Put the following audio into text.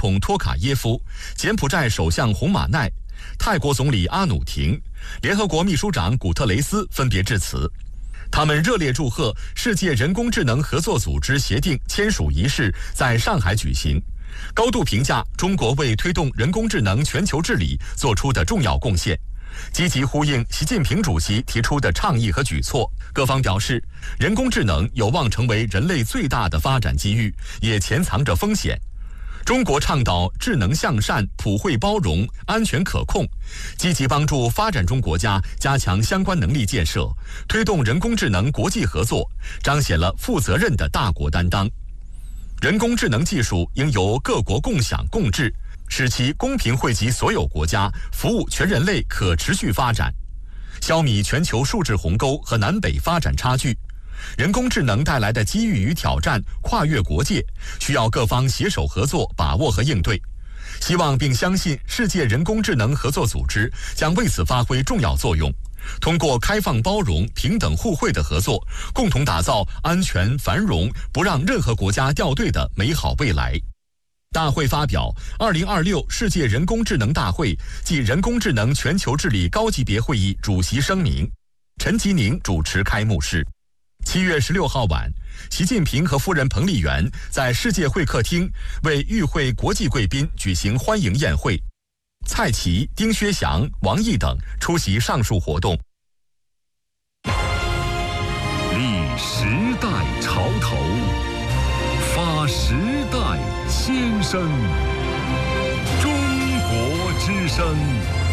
统托卡耶夫、柬埔寨首相洪马奈、泰国总理阿努廷、联合国秘书长古特雷斯分别致辞。他们热烈祝贺世界人工智能合作组织协定签署仪式在上海举行，高度评价中国为推动人工智能全球治理做出的重要贡献，积极呼应习近平主席提出的倡议和举措。各方表示，人工智能有望成为人类最大的发展机遇，也潜藏着风险。中国倡导智能向善、普惠包容、安全可控，积极帮助发展中国家加强相关能力建设，推动人工智能国际合作，彰显了负责任的大国担当。人工智能技术应由各国共享共治，使其公平惠及所有国家，服务全人类可持续发展，消弭全球数字鸿沟和南北发展差距。人工智能带来的机遇与挑战跨越国界，需要各方携手合作，把握和应对。希望并相信世界人工智能合作组织将为此发挥重要作用，通过开放包容、平等互惠的合作，共同打造安全、繁荣、不让任何国家掉队的美好未来。大会发表2026世界人工智能大会暨人工智能全球治理高级别会议主席声明，陈吉宁主持开幕式。7月16号晚，习近平和夫人彭丽媛在世界会客厅为与会国际贵宾举行欢迎宴会，蔡奇、丁薛祥、王毅等出席上述活动。 立时代潮头，发时代先声，中国之声。